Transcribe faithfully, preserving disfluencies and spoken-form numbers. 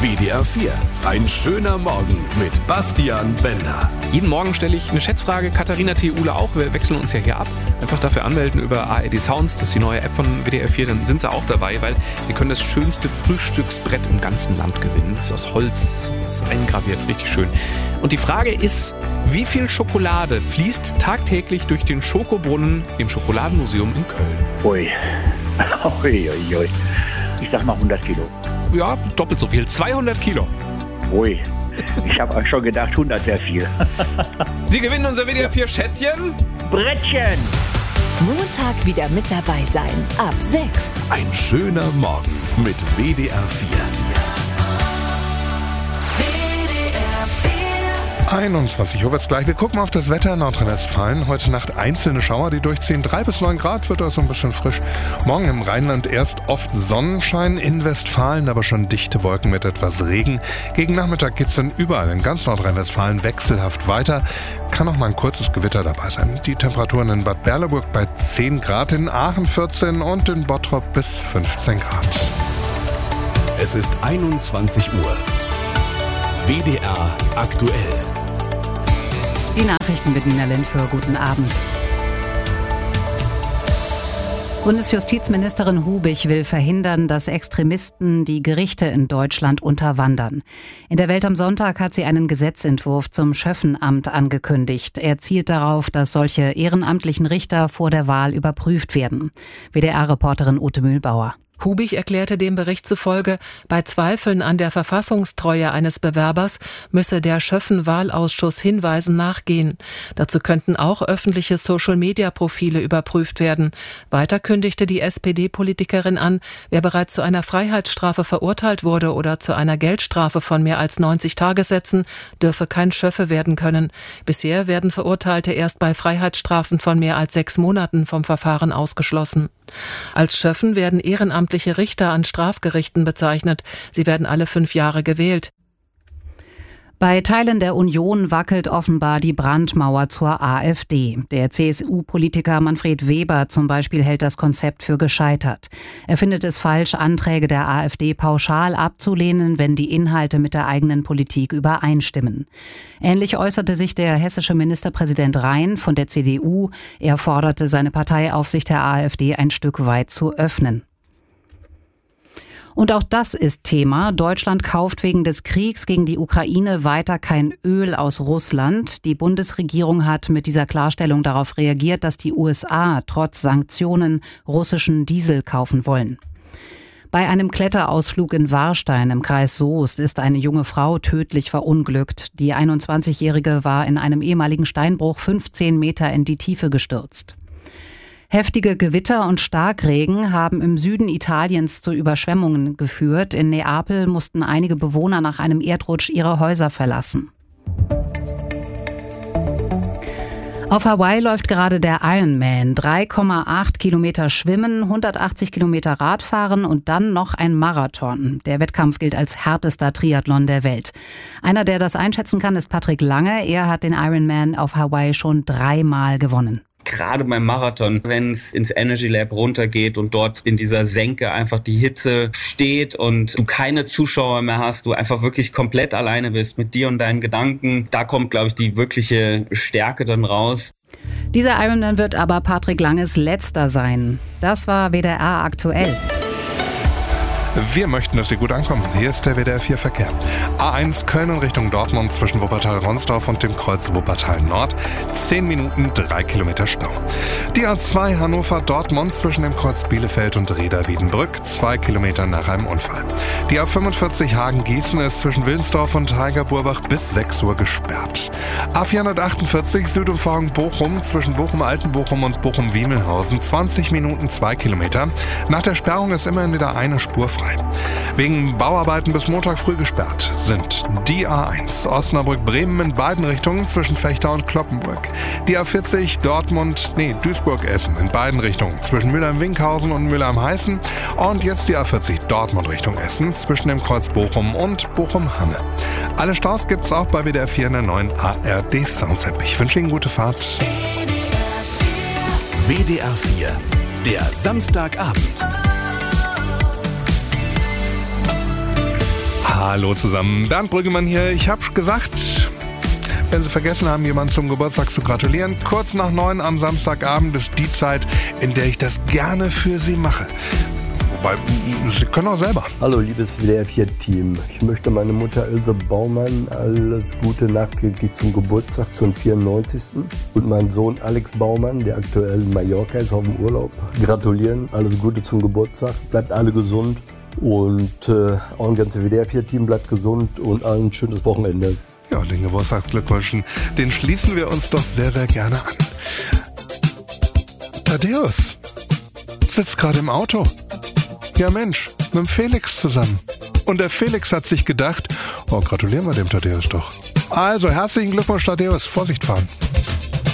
W D R vier. Ein schöner Morgen mit Bastian Bender. Jeden Morgen stelle ich eine Schätzfrage. Katharina Theule auch. Wir wechseln uns ja hier ab. Einfach dafür anmelden über A R D Sounds. Das ist die neue App von W D R vier. Dann sind sie auch dabei, weil sie können das schönste Frühstücksbrett im ganzen Land gewinnen. Das ist aus Holz, das ist eingraviert, das ist richtig schön. Und die Frage ist, wie viel Schokolade fließt tagtäglich durch den Schokobrunnen im Schokoladenmuseum in Köln? Ui. Ui, ui, ui. Ich sag mal hundert Kilo. Ja, doppelt so viel. zweihundert Kilo. Ui. Ich habe schon gedacht, hundert wäre viel. Sie gewinnen unser W D R vier Schätzchen. Brettchen. Montag wieder mit dabei sein. Ab sechs. Ein schöner Morgen mit W D R vier. einundzwanzig Uhr wird's gleich. Wir gucken auf das Wetter in Nordrhein-Westfalen. Heute Nacht einzelne Schauer, die durchziehen. drei bis neun Grad wird das so ein bisschen frisch. Morgen im Rheinland erst oft Sonnenschein, in Westfalen aber schon dichte Wolken mit etwas Regen. Gegen Nachmittag geht's dann überall in ganz Nordrhein-Westfalen wechselhaft weiter. Kann auch mal ein kurzes Gewitter dabei sein. Die Temperaturen in Bad Berleburg bei zehn Grad, in Aachen vierzehn und in Bottrop bis fünfzehn Grad. Es ist einundzwanzig Uhr. W D R aktuell. Die Nachrichten mit Nina Lindführ. Guten Abend. Bundesjustizministerin Hubich will verhindern, dass Extremisten die Gerichte in Deutschland unterwandern. In der Welt am Sonntag hat sie einen Gesetzentwurf zum Schöffenamt angekündigt. Er zielt darauf, dass solche ehrenamtlichen Richter vor der Wahl überprüft werden. W D R-Reporterin Ute Mühlbauer. Hubich erklärte dem Bericht zufolge, bei Zweifeln an der Verfassungstreue eines Bewerbers müsse der Schöffen-Wahlausschuss Hinweisen nachgehen. Dazu könnten auch öffentliche Social-Media-Profile überprüft werden. Weiter kündigte die S P D-Politikerin an, wer bereits zu einer Freiheitsstrafe verurteilt wurde oder zu einer Geldstrafe von mehr als neunzig Tagessätzen, dürfe kein Schöffe werden können. Bisher werden Verurteilte erst bei Freiheitsstrafen von mehr als sechs Monaten vom Verfahren ausgeschlossen. Als Schöffen werden ehrenamtliche Richter an Strafgerichten bezeichnet. Sie werden alle fünf Jahre gewählt. Bei Teilen der Union wackelt offenbar die Brandmauer zur AfD. Der C S U-Politiker Manfred Weber zum Beispiel hält das Konzept für gescheitert. Er findet es falsch, Anträge der AfD pauschal abzulehnen, wenn die Inhalte mit der eigenen Politik übereinstimmen. Ähnlich äußerte sich der hessische Ministerpräsident Rhein von der C D U. Er forderte seine Parteiaufsicht der AfD ein Stück weit zu öffnen. Und auch das ist Thema. Deutschland kauft wegen des Kriegs gegen die Ukraine weiter kein Öl aus Russland. Die Bundesregierung hat mit dieser Klarstellung darauf reagiert, dass die U S A trotz Sanktionen russischen Diesel kaufen wollen. Bei einem Kletterausflug in Warstein im Kreis Soest ist eine junge Frau tödlich verunglückt. Die einundzwanzigjährige war in einem ehemaligen Steinbruch fünfzehn Meter in die Tiefe gestürzt. Heftige Gewitter und Starkregen haben im Süden Italiens zu Überschwemmungen geführt. In Neapel mussten einige Bewohner nach einem Erdrutsch ihre Häuser verlassen. Auf Hawaii läuft gerade der Ironman. drei Komma acht Kilometer Schwimmen, hundertachtzig Kilometer Radfahren und dann noch ein Marathon. Der Wettkampf gilt als härtester Triathlon der Welt. Einer, der das einschätzen kann, ist Patrick Lange. Er hat den Ironman auf Hawaii schon dreimal gewonnen. Gerade beim Marathon, wenn es ins Energy Lab runtergeht und dort in dieser Senke einfach die Hitze steht und du keine Zuschauer mehr hast, du einfach wirklich komplett alleine bist mit dir und deinen Gedanken, da kommt, glaube ich, die wirkliche Stärke dann raus. Dieser Ironman wird aber Patrick Langes letzter sein. Das war W D R aktuell. Wir möchten, dass Sie gut ankommen. Hier ist der W D R vier Verkehr. A eins Köln in Richtung Dortmund zwischen Wuppertal-Ronsdorf und dem Kreuz Wuppertal-Nord. zehn Minuten, drei Kilometer Stau. Die A zwei Hannover-Dortmund zwischen dem Kreuz Bielefeld und Reda-Wiedenbrück. zwei Kilometer nach einem Unfall. Die A fünfundvierzig Hagen-Gießen ist zwischen Wilnsdorf und Heigerburbach bis sechs Uhr gesperrt. A vierhundertachtundvierzig Südumfahrung Bochum zwischen Bochum-Altenbochum und Bochum-Wiemelhausen. zwanzig Minuten, zwei Kilometer. Nach der Sperrung ist immerhin wieder eine Spur frei. Wegen Bauarbeiten bis Montag früh gesperrt sind die A eins Osnabrück-Bremen in beiden Richtungen zwischen Fechter und Kloppenburg. Die A vierzig Dortmund, nee, Duisburg-Essen in beiden Richtungen zwischen Mülheim-Winkhausen und Mülheim-Heißen. Und jetzt die A vierzig Dortmund Richtung Essen zwischen dem Kreuz Bochum und Bochum-Hamme. Alle Staus gibt's auch bei W D R vier in der neuen A R D Sounds App. Ich wünsche Ihnen gute Fahrt. W D R vier, der Samstagabend. Hallo zusammen, Bernd Brüggemann hier. Ich habe gesagt, wenn Sie vergessen haben, jemanden zum Geburtstag zu gratulieren, kurz nach neun am Samstagabend ist die Zeit, in der ich das gerne für Sie mache. Wobei, Sie können auch selber. Hallo, liebes W D R vier Team. Ich möchte meine Mutter Ilse Baumann alles Gute nachträglich zum Geburtstag, zum vierundneunzigsten Und meinen Sohn Alex Baumann, der aktuell in Mallorca ist, auf dem Urlaub, gratulieren. Alles Gute zum Geburtstag. Bleibt alle gesund. Und äh, auch ein ganzes W D R vier Team bleibt gesund und allen ein schönes Wochenende. Ja, und den Geburtstagsglückwünschen, den schließen wir uns doch sehr, sehr gerne an. Thaddäus sitzt gerade im Auto. Ja Mensch, mit dem Felix zusammen. Und der Felix hat sich gedacht, oh, gratulieren wir dem Thaddäus doch. Also, herzlichen Glückwunsch, Thaddäus. Vorsicht fahren.